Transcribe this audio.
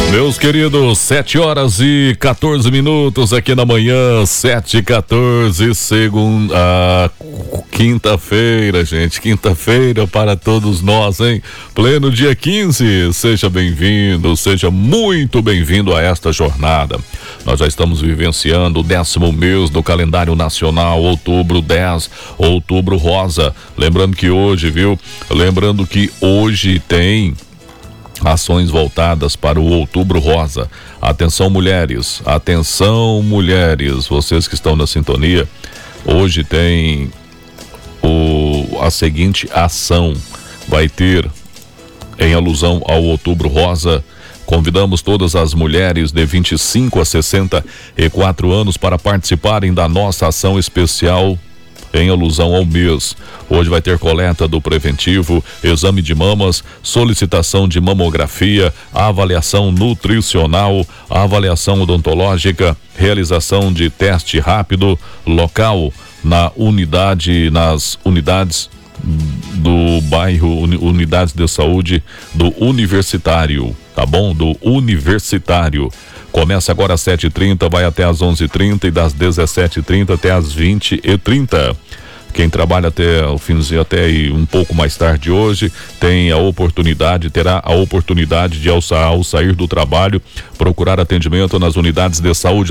Meus queridos, 7h14 aqui na manhã, 7h14, quinta-feira, gente, quinta-feira para todos nós, hein? Pleno dia 15, seja bem-vindo, seja muito bem-vindo a esta jornada. Nós já estamos vivenciando o 10º mês do calendário nacional, outubro 10, outubro rosa. Lembrando que hoje tem ações voltadas para o Outubro Rosa. Atenção, mulheres, vocês que estão na sintonia, hoje tem a seguinte ação, vai ter, em alusão ao Outubro Rosa, convidamos todas as mulheres de 25 a 64 anos para participarem da nossa ação especial em alusão ao mês. Hoje vai ter coleta do preventivo, exame de mamas, solicitação de mamografia, avaliação nutricional, avaliação odontológica, realização de teste rápido, local nas unidades do bairro, unidades de saúde do Universitário, tá bom? Do Universitário. Começa agora às 7h30, vai até às 11h30 e das 17h30 até às 20h30. Quem trabalha até o finzinho, até um pouco mais tarde hoje, terá a oportunidade de, ao sair do trabalho, procurar atendimento nas unidades de saúde